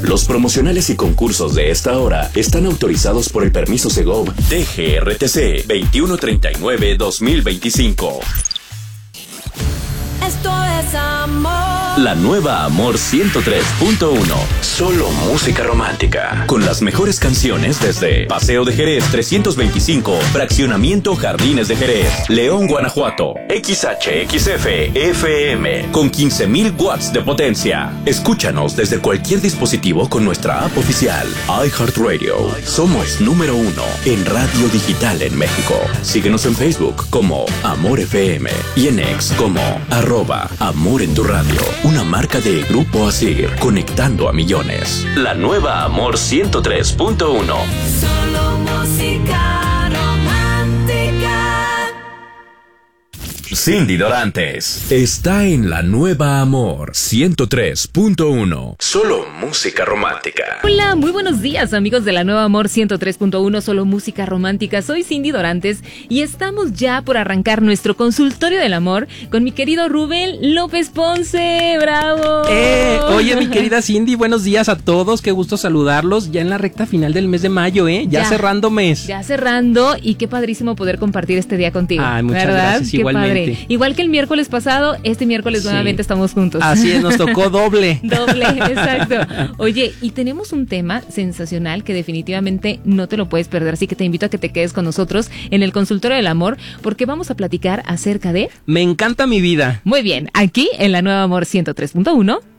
Los promocionales y concursos de esta hora están autorizados por el permiso Segov DGRTC 2139-2025. Esto es amor. La nueva Amor 103.1. Solo música romántica. Con las mejores canciones desde Paseo de Jerez 325, Fraccionamiento Jardines de Jerez, León, Guanajuato. XHXF FM con 15,000 watts de potencia. Escúchanos desde cualquier dispositivo con nuestra app oficial. iHeartRadio. Somos número 1 en radio digital en México. Síguenos en Facebook como Amor FM y en X como @Amor en tu radio. Una marca de Grupo Asir, conectando a millones. La nueva Amor 103.1. Solo música romántica. Cindy Dorantes está en la nueva Amor 103.1. Solo música romántica. Hola, muy buenos días, amigos de la nueva Amor 103.1, solo música romántica. Soy Cindy Dorantes y estamos ya por arrancar nuestro consultorio del amor con mi querido Rubén López Ponce. ¡Bravo! Oye, mi querida Cindy, buenos días a todos. Qué gusto saludarlos ya en la recta final del mes de mayo, Ya cerrando mes. Ya cerrando, y qué padrísimo poder compartir este día contigo. Ay, muchas ¿verdad? gracias, Qué igualmente. padre. Igual que el miércoles pasado, este miércoles nuevamente estamos juntos. Así es, nos tocó doble. Doble, exacto. Oye, y tenemos un tema sensacional que definitivamente no te lo puedes perder, así que te invito a que te quedes con nosotros en el consultorio del amor, porque vamos a platicar acerca de... Me encanta mi vida. Muy bien, aquí en la nueva Amor 103.1...